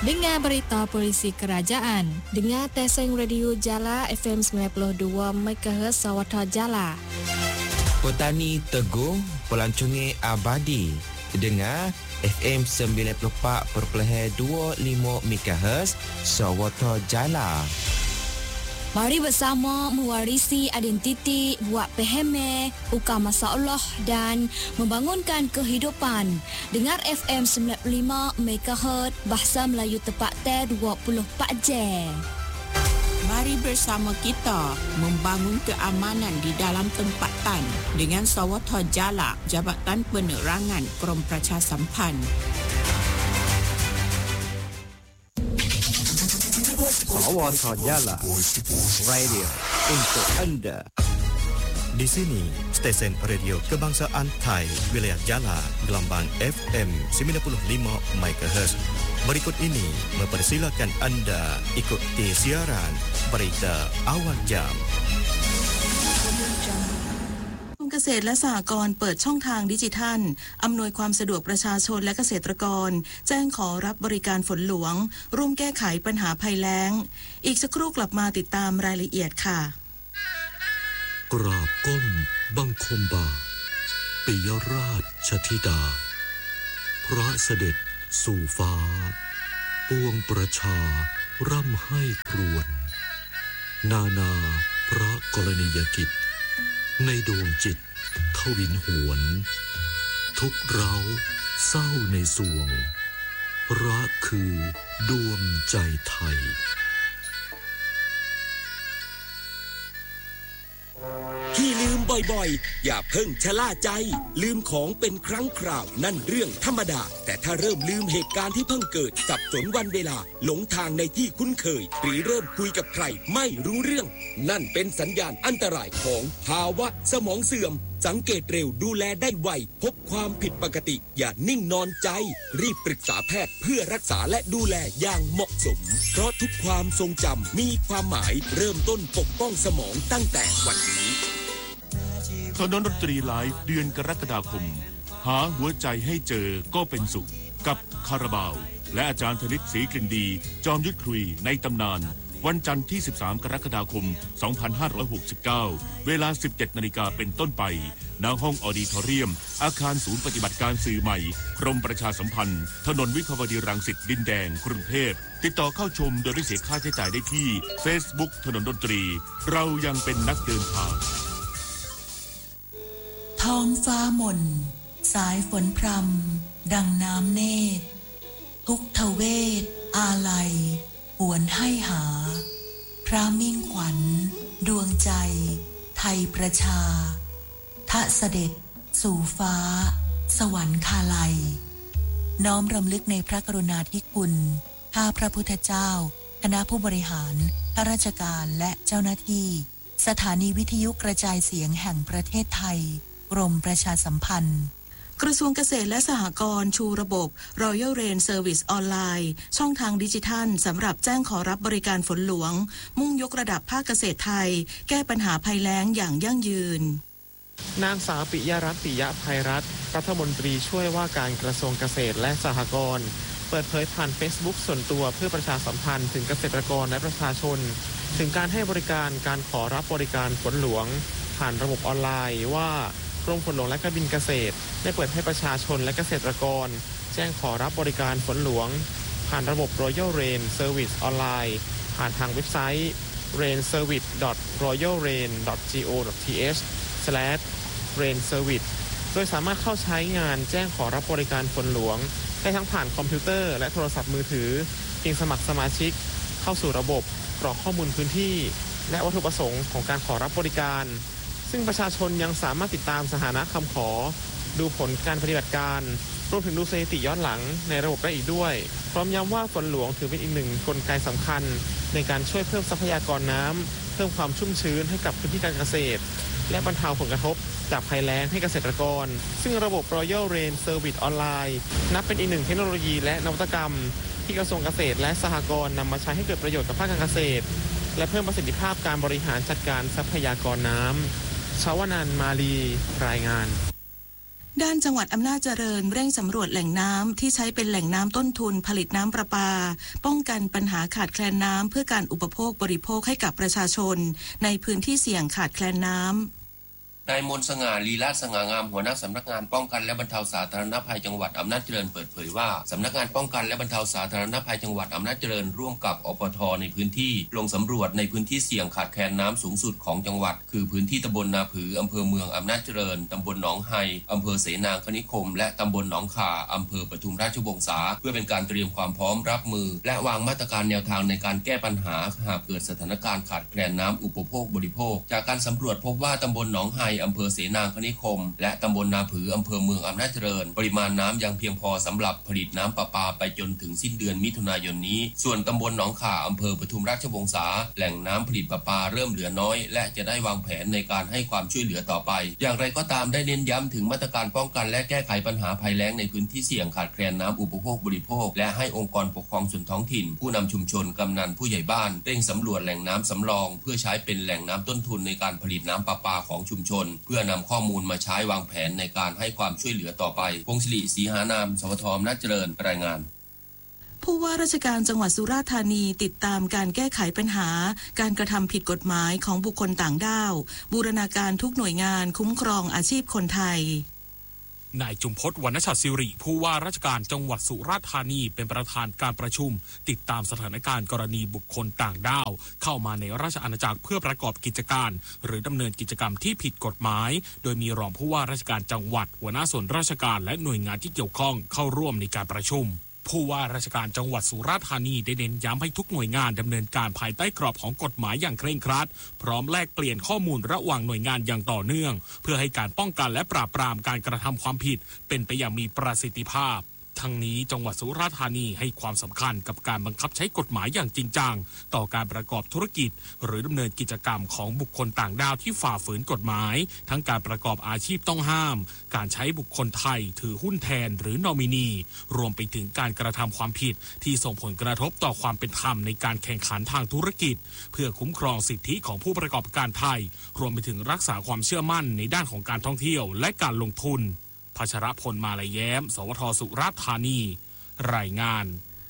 Dengar berita polisi kerajaan. Dengar Teseng Radio Jala FM 92 MHz Sawata Jala. Petani Teguh Pelancongan Abadi. Dengar FM 94.25 MHz Sawata Jala. Mari bersama mewarisi identiti, buat peheme, ukar masalah dan membangunkan kehidupan. Dengar FM 95 MHz Bahasa Melayu tepat 24 jam. Mari bersama kita membangun keamanan di dalam tempatan dengan Sawata Jala, Jabatan Penerangan Kurum Pracha Samphan. Sawata Jala Radio untuk anda. Di sini stesen radio kebangsaan Thai wilayah Jala gelombang FM 95 MHz. Berikut ini mempersilakan anda ikuti siaran berita awal jam. เกษตรและสหกรณ์เปิดช่องทางดิจิทัลอำนวยความสะดวกประชาชนและเกษตรกรแจ้งขอรับบริการฝนหลวงร่วมแก้ไขปัญหาภัยแล้งอีกสักครู่กลับมาติดตามรายละเอียดค่ะกราบก้มบังคมบาปิยราชธิดาพระเสด็จสู่ฟ้าปวงประชาร่ำให้ครวญนานาพระกรณียกิจในดวงจิตทวินหวนทุกเร้าเศร้าในสวงรักคือดวงใจไทยที่ลืมบ่อยๆอย่าเพิ่งชะล่าใจลืมของเป็นครั้งคราวนั่นเรื่องธรรมดาแต่ถ้าเริ่มลืมเหตุการณ์ที่เพิ่งเกิดสับสนวันเวลาหลงทางในที่คุ้นเคยหรือเริ่มคุยกับใครไม่รู้เรื่องนั่นเป็นสัญญาณอันตรายของภาวะสมองเสื่อมสังเกตเร็วดูแลได้ไวพบความผิดปกติอย่านิ่งนอนใจรีบปรึกษาแพทย์เพื่อรักษาและดูแลอย่างเหมาะสมเพราะทุกความทรงจำมีความหมายเริ่มต้นปกป้องสมองตั้งแต่วันนี้ถนนดนตรีไลฟ์เดือนกรกฎาคมหาหัวใจให้เจอก็เป็นสุขกับคาราบาวและอาจารย์ธนิตศรีกลิ่นดีจอมยุทธคุยในตำนานวันจันทร์ที่13กรกฎาคม2569เวลา 17:00 นเป็นต้นไปณห้องออดิทอเรียมอาคารศูนย์ปฏิบัติการสื่อใหม่กรมประชาสัมพันธ์ถนนวิภาวดีรังสิตดินแดงกรุงเทพติดต่อเข้าชมโดยไม่เสียค่าใช้จ่ายได้ที่ Facebook ถนนดนตรีเรายังเป็นนักเดินทางท้องฟ้ามนสายฝนพรำดังน้ำเนตรทุกทเวทอาลัยหวนให้หาพระมิ่งขวัญดวงใจไทยประชาทะเสด็จสู่ฟ้าสวรรคาลัยน้อมรำลึกในพระกรุณาธิคุณข้าพระพุทธเจ้าคณะผู้บริหารข้าราชการและเจ้าหน้าที่สถานีวิทยุกระจายเสียงแห่งประเทศไทยกรมประชาสัมพันธ์กระทรวงเกษตรและสหกรณ์ชูระบบ Royal Rain Service ออนไลน์ช่องทางดิจิทัลสำหรับแจ้งขอรับบริการฝนหลวงมุ่งยกระดับภาคเกษตรไทยแก้ปัญหาภัยแล้งอย่างยั่งยืนนางสาวปิยรัตน์ ปิยะไพรัตน์รัฐมนตรีช่วยว่าการกระทรวงเกษตรและสหกรณ์เปิดเผยผ่าน Facebook ส่วนตัวเพื่อประชาสัมพันธ์ถึงเกษตรกรและประชาชนถึงการให้บริการการขอรับบริการฝนหลวงผ่านระบบออนไลน์ว่ากรมฝนหลวงและการบินเกษตรได้เปิดให้ประชาชนและเกษตรกรแจ้งขอรับบริการฝนหลวงผ่านระบบ Royal Rain Service ออนไลน์ผ่านทางเว็บไซต์ rainservice.royalrain.go.th/rainservice โดยสามารถเข้าใช้งานแจ้งขอรับบริการฝนหลวงได้ทั้งผ่านคอมพิวเตอร์และโทรศัพท์มือถือเพียงสมัครสมาชิกเข้าสู่ระบบกรอกข้อมูลพื้นที่และวัตถุประสงค์ของการขอรับบริการซึ่งประชาชนยังสามารถติดตามสถานะคำขอดูผลการปฏิบัติการรวมถึงดูสถิติย้อนหลังในระบบได้อีกด้วยพร้อมย้ำว่าฝนหลวงถือเป็นอีกหนึ่งกลไกสำคัญในการช่วยเพิ่มทรัพยากรน้ำเพิ่มความชุ่มชื้นให้กับพื้นที่การเกษตรและบรรเทาผลกระทบจากภัยแล้งให้เกษตรกรซึ่งระบบ Royal Rain Service ออนไลน์นับเป็นอีกหนึ่งเทคโนโลยีและนวัตกรรมที่กระทรวงเกษตรและสหกรณ์นำมาใช้ให้เกิดประโยชน์กับภาคการเกษตรและเพิ่มประสิทธิภาพการบริหารจัดการทรัพยากรน้ำชาวนันท์ มาลีรายงานด้านจังหวัดอำนาจเจริญเร่งสำรวจแหล่งน้ำที่ใช้เป็นแหล่งน้ำต้นทุนผลิตน้ำประปาป้องกันปัญหาขาดแคลนน้ำเพื่อการอุปโภคบริโภคให้กับประชาชนในพื้นที่เสี่ยงขาดแคลนน้ำนายมนต์สง่าลีลาสง่างามหัวหน้าสำนักงานป้องกันและบรรเทาสาธารณภัยจังหวัดอำนาจเจริญเปิดเผยว่าสำนักงานป้องกันและบรรเทาสาธารณภัยจังหวัดอำนาจเจริญร่วมกับอปท.ในพื้นที่ลงสำรวจในพื้นที่เสี่ยงขาดแคลนน้ำสูงสุดของจังหวัดคือพื้นที่ตำบลนาผืออำเภอเมืองอำนาจเจริญตำบลหนองไฮอำเภอเสนางคณิคมและตำบลหนองข่าอำเภอปทุมราชวงศาเพื่อเป็นการเตรียมความพร้อมรับมือและวางมาตรการแนวทางในการแก้ปัญหาหากเกิดสถานการณ์ขาดแคลนน้ำอุปโภคบริโภคจากการสำรวจพบว่าตำบลหนองไฮอำเภอเสนางคณิคมและตำบลนาผืออำเภอเมืองอำนาจเจริญปริมาณน้ำยังเพียงพอสำหรับผลิตน้ำประปาไปจนถึงสิ้นเดือนมิถุนายนนี้ส่วนตำบลหนองข่าอำเภอปทุมราชวงศาแหล่งน้ำผลิตประปาเริ่มเหลือน้อยและจะได้วางแผนในการให้ความช่วยเหลือต่อไปอย่างไรก็ตามได้เน้นย้ำถึงมาตรการป้องกันและแก้ไขปัญหาภัยแล้งในพื้นที่เสี่ยงขาดแคลนน้ำอุปโภคบริโภคและให้องค์กรปกครองส่วนท้องถิ่นผู้นำชุมชนกำนันผู้ใหญ่บ้านเร่งสำรวจแหล่งน้ำสำรองเพื่อใช้เป็นแหล่งน้ำต้นทุนในการผลิตน้ำประปาของชุมชนเพื่อนำข้อมูลมาใช้วางแผนในการให้ความช่วยเหลือต่อไปพงศิริศรีหานามสวทอำนาจเจริญรายงานผู้ว่าราชการจังหวัดสุราษฎร์ธานีติดตามการแก้ไขปัญหาการกระทำผิดกฎหมายของบุคคลต่างด้าวบูรณาการทุกหน่วยงานคุ้มครองอาชีพคนไทยนายจุมพจน์ วรรณชัดศิริผู้ว่าราชการจังหวัดสุราษฎร์ธานีเป็นประธานการประชุมติดตามสถานการณ์กรณีบุคคลต่างด้าวเข้ามาในราชอาณาจักรเพื่อประกอบกิจการหรือดำเนินกิจกรรมที่ผิดกฎหมายโดยมีรองผู้ว่าราชการจังหวัดหัวหน้าส่วนราชการและหน่วยงานที่เกี่ยวข้องเข้าร่วมในการประชุมผู้ว่าราชการจังหวัดสุราษฎร์ธานีได้เน้นย้ำให้ทุกหน่วยงานดำเนินการภายใต้กรอบของกฎหมายอย่างเคร่งครัดพร้อมแลกเปลี่ยนข้อมูลระหว่างหน่วยงานอย่างต่อเนื่องเพื่อให้การป้องกันและปราบปรามการกระทำความผิดเป็นไปอย่างมีประสิทธิภาพทั้งนี้จังหวัดสุราษฎร์ธานีให้ความสำคัญกับการบังคับใช้กฎหมายอย่างจริงจังต่อการประกอบธุรกิจหรือดำเนินกิจกรรมของบุคคลต่างด้าวที่ฝ่าฝืนกฎหมายทั้งการประกอบอาชีพต้องห้ามการใช้บุคคลไทยถือหุ้นแทนหรือนอมินีรวมไปถึงการกระทำความผิดที่ส่งผลกระทบต่อความเป็นธรรมในการแข่งขันทางธุรกิจเพื่อคุ้มครองสิทธิของผู้ประกอบการไทยรวมไปถึงรักษาความเชื่อมั่นในด้านของการท่องเที่ยวและการลงทุนพัชรพลมาลัยแย้มสวทสุราษฎร์ธานีรายงาน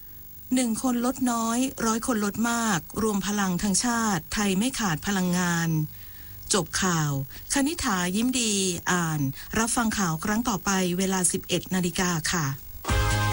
1 คนลดน้อย100 คนลดมากรวมพลังทั้งชาติไทยไม่ขาดพลังงานจบข่าวคณิษฐายิ้มดีอ่านรับฟังข่าวครั้งต่อไปเวลา 11 นาฬิกาค่ะ